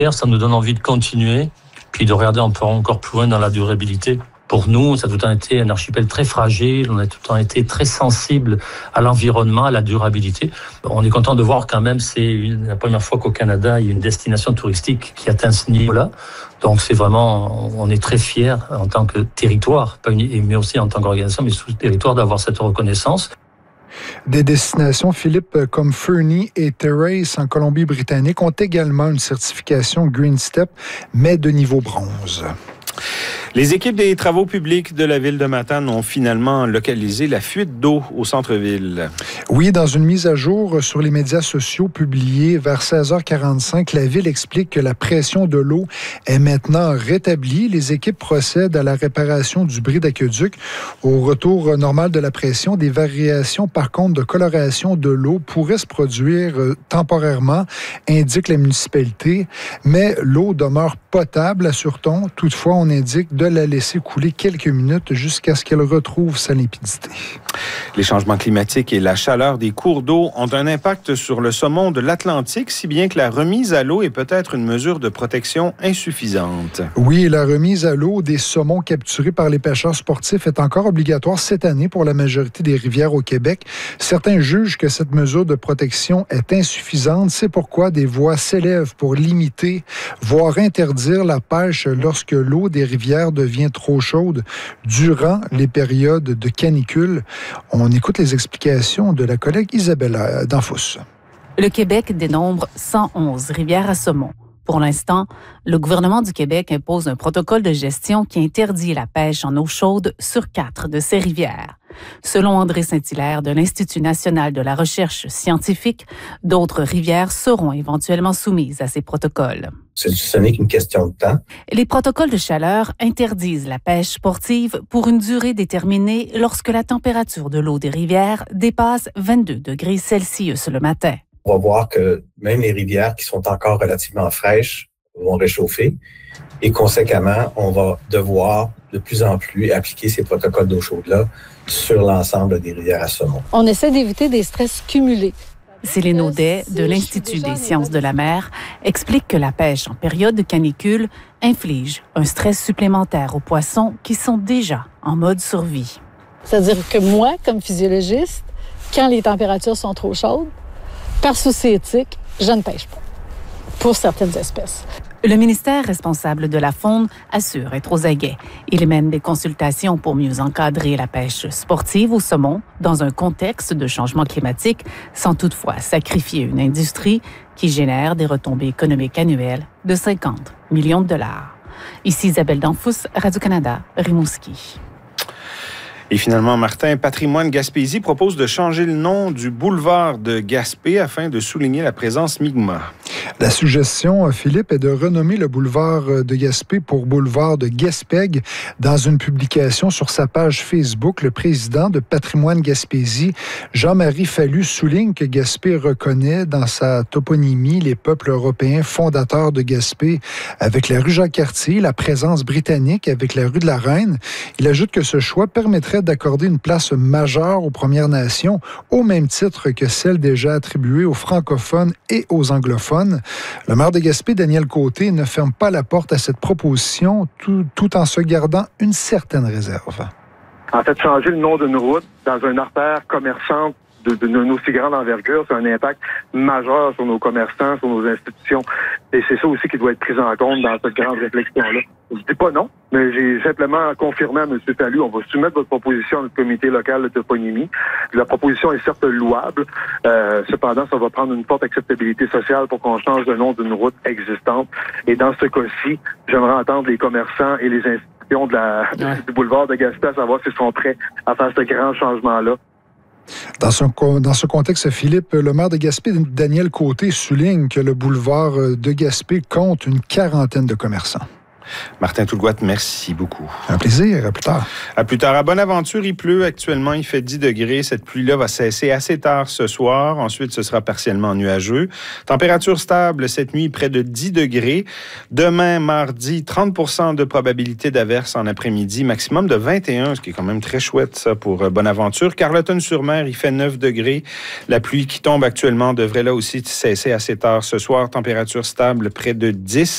Ça nous donne envie de continuer, puis de regarder encore plus loin dans la durabilité. Pour nous, ça a tout le temps été un archipel très fragile, on a tout le temps été très sensible à l'environnement, à la durabilité. On est content de voir quand même, c'est la première fois qu'au Canada, il y a une destination touristique qui atteint ce niveau-là. Donc c'est vraiment, on est très fiers en tant que territoire, mais aussi en tant qu'organisation, mais sous territoire d'avoir cette reconnaissance. Des destinations, Philippe, comme Fernie et Terrace en Colombie-Britannique ont également une certification Green Step, mais de niveau bronze. Les équipes des travaux publics de la ville de Matane ont finalement localisé la fuite d'eau au centre-ville. Oui, dans une mise à jour sur les médias sociaux publiée vers 16h45, la ville explique que la pression de l'eau est maintenant rétablie. Les équipes procèdent à la réparation du bris d'aqueduc. Au retour normal de la pression, des variations par contre de coloration de l'eau pourraient se produire temporairement, indique la municipalité, mais l'eau demeure potable, assure-t-on. Toutefois, on indique de la laisser couler quelques minutes jusqu'à ce qu'elle retrouve sa limpidité. Les changements climatiques et la chaleur des cours d'eau ont un impact sur le saumon de l'Atlantique, si bien que la remise à l'eau est peut-être une mesure de protection insuffisante. Oui, la remise à l'eau des saumons capturés par les pêcheurs sportifs est encore obligatoire cette année pour la majorité des rivières au Québec. Certains jugent que cette mesure de protection est insuffisante. C'est pourquoi des voix s'élèvent pour limiter, voire interdire la pêche lorsque l'eau des rivières devient trop chaude durant les périodes de canicule. On écoute les explications de la collègue Isabelle Danfous. Le Québec dénombre 111 rivières à saumon. Pour l'instant, le gouvernement du Québec impose un protocole de gestion qui interdit la pêche en eau chaude sur 4 de ces rivières. Selon André Saint-Hilaire de l'Institut national de la recherche scientifique, d'autres rivières seront éventuellement soumises à ces protocoles. Ce n'est qu'une question de temps. Les protocoles de chaleur interdisent la pêche sportive pour une durée déterminée lorsque la température de l'eau des rivières dépasse 22 degrés Celsius le matin. On va voir que même les rivières qui sont encore relativement fraîches vont réchauffer et conséquemment, on va devoir de plus en plus appliquer ces protocoles d'eau chaude-là sur l'ensemble des rivières à saumon. On essaie d'éviter des stress cumulés. Céline Audet, de l'Institut des sciences de la mer, explique que la pêche en période de canicule inflige un stress supplémentaire aux poissons qui sont déjà en mode survie. C'est-à-dire que moi, comme physiologiste, quand les températures sont trop chaudes, par souci éthique, je ne pêche pas pour certaines espèces. Le ministère responsable de la faune assure être aux aguets. Il mène des consultations pour mieux encadrer la pêche sportive au saumon dans un contexte de changement climatique, sans toutefois sacrifier une industrie qui génère des retombées économiques annuelles de 50 millions de dollars. Ici Isabelle Danfous, Radio-Canada, Rimouski. Et finalement, Martin, Patrimoine Gaspésie propose de changer le nom du boulevard de Gaspé afin de souligner la présence Mi'kmaq. La suggestion, Philippe, est de renommer le boulevard de Gaspé pour boulevard de Gaspègue. Dans une publication sur sa page Facebook, le président de Patrimoine Gaspésie, Jean-Marie Fallu, souligne que Gaspé reconnaît dans sa toponymie les peuples européens fondateurs de Gaspé avec la rue Jacques-Cartier, la présence britannique avec la rue de la Reine. Il ajoute que ce choix permettrait d'accorder une place majeure aux Premières Nations, au même titre que celle déjà attribuée aux francophones et aux anglophones. Le maire de Gaspé, Daniel Côté, ne ferme pas la porte à cette proposition tout en se gardant une certaine réserve. En fait, changer le nom d'une route dans une artère commerçante d'une aussi grande envergure, c'est un impact majeur sur nos commerçants, sur nos institutions. Et c'est ça aussi qui doit être pris en compte dans cette grande réflexion-là. Je dis pas non, mais j'ai simplement confirmé à M. Fallu, on va soumettre votre proposition à notre comité local de toponymie. La proposition est certes louable, cependant, ça va prendre une forte acceptabilité sociale pour qu'on change le nom d'une route existante. Et dans ce cas-ci, j'aimerais entendre les commerçants et les institutions du boulevard de Gaspé à savoir s'ils sont prêts à faire ce grand changement-là. Dans ce contexte, Philippe, le maire de Gaspé, Daniel Côté, souligne que le boulevard de Gaspé compte une 40aine de commerçants. Martin Toulgouat, merci beaucoup. Un plaisir. À plus tard. À plus tard. À Bonaventure, il pleut actuellement. Il fait 10 degrés. Cette pluie-là va cesser assez tard ce soir. Ensuite, ce sera partiellement nuageux. Température stable cette nuit, près de 10 degrés. Demain, mardi, 30% de probabilité d'averse en après-midi. Maximum de 21, ce qui est quand même très chouette, ça, pour Bonaventure. Carleton-sur-Mer, il fait 9 degrés. La pluie qui tombe actuellement devrait là aussi cesser assez tard ce soir. Température stable, près de 10.